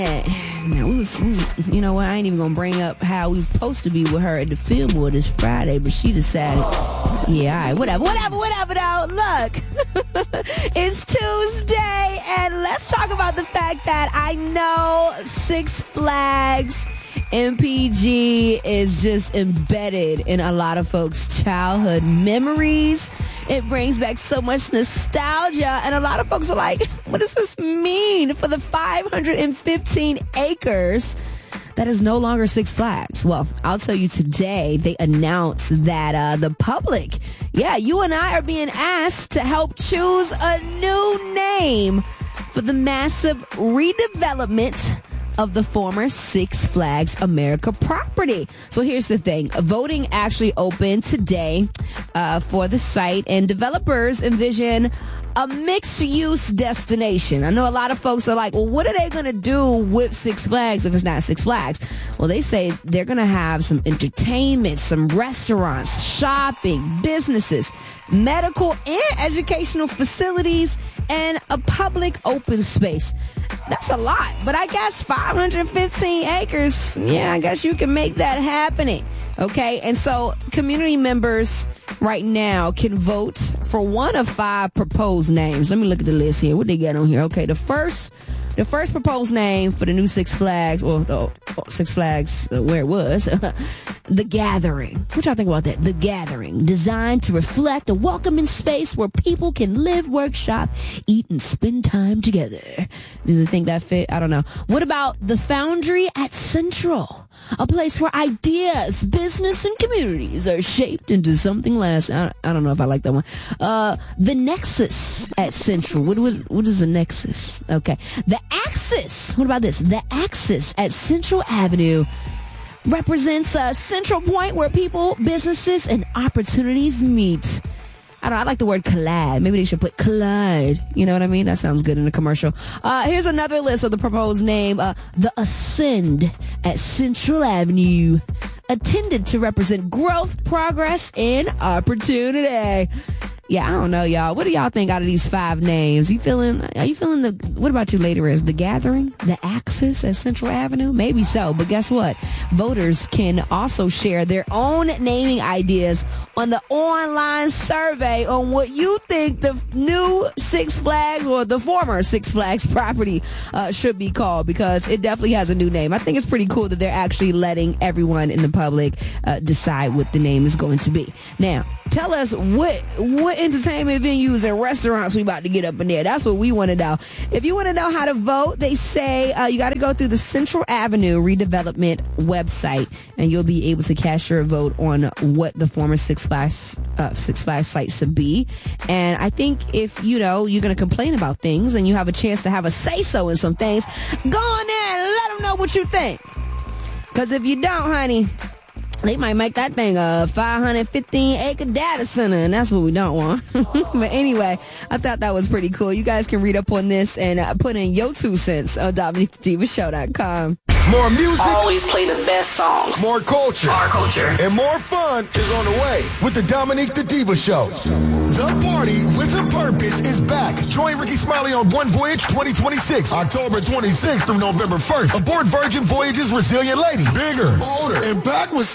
Now, we was, you know what, I ain't even gonna bring up how we was supposed to be with her at the Fillmore this Friday, but she decided, yeah, all right, whatever, though. Look, it's Tuesday, and let's talk about the fact that I know Six Flags MPG is just embedded in a lot of folks' childhood memories. It brings back so much nostalgia, and a lot of folks are like, what does this mean for the 515 acres that is no longer Six Flags? Well, I'll tell you today, they announced that the public, you and I are being asked to help choose a new name for the massive redevelopment of the former Six Flags America property. So here's the thing. Voting actually opened today for the site, and developers envision a mixed-use destination. I know a lot of folks are like, well, what are they going to do with Six Flags if it's not Six Flags? Well, they say they're going to have some entertainment, some restaurants, shopping, businesses, medical and educational facilities, and a public open space. That's a lot, but I guess 515 acres, I guess you can make that happening. Okay, and so community members right now can vote for one of 5 proposed names. Let me look at the list here. What they got on here? Okay, the first proposed name for the new Six Flags, Six Flags where it was, The Gathering. What y'all think about that? The Gathering, designed to reflect a welcoming space where people can live, work, shop, eat, and spend time together. Does it think that fit? I don't know. What about The Foundry at Central? A place where ideas, business, and communities are shaped into something less. I don't know if I like that one. The Nexus at Central. What is the Nexus? Okay. The Axis. What about this? The Axis at Central Avenue represents a central point where people, businesses, and opportunities meet. I like the word collide. Maybe they should put collide. You know what I mean? That sounds good in a commercial. Here's another list of the proposed name. The Ascend at Central Avenue. Intended to represent growth, progress, and opportunity. Yeah, I don't know, y'all. What do y'all think out of these 5 names? Are you feeling what about you, Lady Riz? The Gathering? The Axis at Central Avenue? Maybe so, but guess what? Voters can also share their own naming ideas on the online survey on what you think the new Six Flags or the former Six Flags property should be called, because it definitely has a new name. I think it's pretty cool that they're actually letting everyone in the public decide what the name is going to be. Now, tell us what entertainment venues and restaurants we about to get up in there. That's what we want to know. If you want to know how to vote, they say you got to go through the Central Avenue redevelopment website, and you'll be able to cast your vote on what the former Six Flags site should be. And I think if you're going to complain about things and you have a chance to have a say-so in some things, go on there and let them know what you think. Because if you don't, honey, they might make that thing a 515-acre data center, and that's what we don't want. But anyway, I thought that was pretty cool. You guys can read up on this and put in your 2 cents on DominiqueTheDivaShow.com. More music. Always play the best songs. More culture. Our culture. And more fun is on the way with the Dominique the Diva Show. The Party with a Purpose is back. Join Ricky Smiley on One Voyage 2026, October 26th through November 1st. Aboard Virgin Voyage's Resilient Lady. Bigger, bolder, and back with